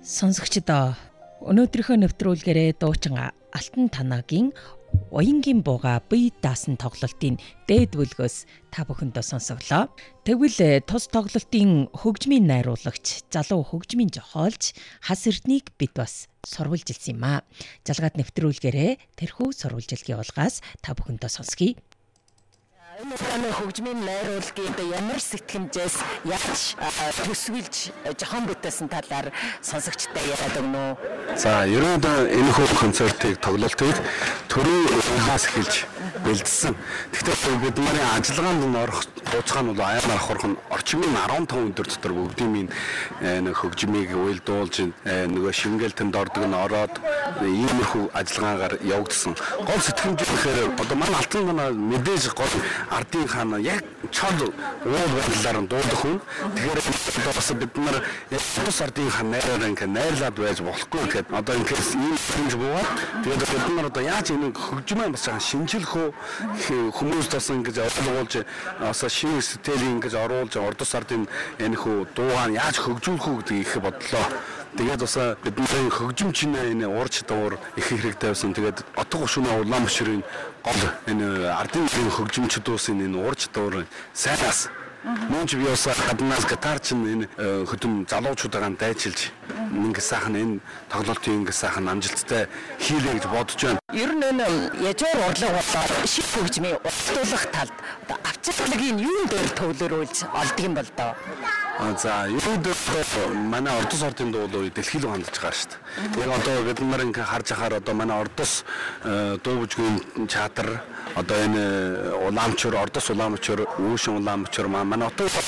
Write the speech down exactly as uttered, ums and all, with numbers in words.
Сонсогчдоо өнөөдрийнхөө нэвтрүүлгээрээ дуучин Алтан Танагийн Уянгийн бууга бие даасан тоглолтын дээд бүлгөөс та бүхэндээ сонсоглоо. Тэгвэл тус тоглолтын хөгжмийн найруулагч залуу хөгжмийн жохоолж Хас Эрдэнэийг бид бас сурвалж илсэн юм а. Жалгаад нэвтрүүлгээрээ тэрхүү сурвалжилгийн улгаас та бүхэндээ сонсгий. Энэ хөгжмийн найруулгыг ямар сэтгэмжээс яаж төсвөлж жохон бүтээсэн талаар сонсогчтой яриад өгнө үү? За, ерөөдөө энэ хүү концертыг тоглолтыг төрийн хаас эхэлж бэлдсэн. Гэхдээ бид нарын ажиллагаанд нь орох хугацаа нь бол аяар авах нь орчмын арван таван өдөр дотор бүгдийн нэг хөгжмийг уйлдуулж нөгөө шингээлтэнд ордог нь ороод иймэрхүү ажиллагаагаар явагдсан. Гол сэтгэмж гэхээр одоо манай Алтан Танаа мэдээж гол ардын хаана яг чод уул байдлаар нь дуудах хүн. Тэгэхээр бас бид нар тус ардын хаан найраар ингээ найрлаад байж болохгүй гэхэд одоо ингээс ийм хэмж буугаад тэгээд бид нар одоо яаж энэ хөгжмөө бас шинжлэх үү хүмүүс бас ингэж ойлгуулж бас шинэ сэтгэлийн ингэж оруулж ордос ардын энэ хүү дуугаа яаж хөгжүүлэх үү гэдгийг их бодлоо. Тэгээд бас бидний хөгжим чинээ энэ уурч дуур их хэрэгтэй байсан. Тэгээд отго гушууны Улаанбаатарын гол энэ ардын хөгжимчд уусын энэ уурч дуур сайнаас мөн ч би бас гаднаас гитар чин энэ хөдөм залуучуудаа дайчилж ингэ сайхан энэ тоглолтын ингэ сайхан амжилттай хийлээ гэж бодож байна. Ер нь энэ яжуур урлаг болоод шив хөгжмийн уртуулах талд авчирлагын юун дээр төвлөрүүлж олдго юм бол доо. За, ерөөдөө манай ордос ардын дуулуу дэлхий рүү хандж байгаа шүү дээ. Яг одоо бид нар ингээ харж ахаар одоо манай ордос дуу бүжгийн театр одоо энэ Улаанбаатар ордос Улаанбаатар үүшин Улаанбаатар манай одоо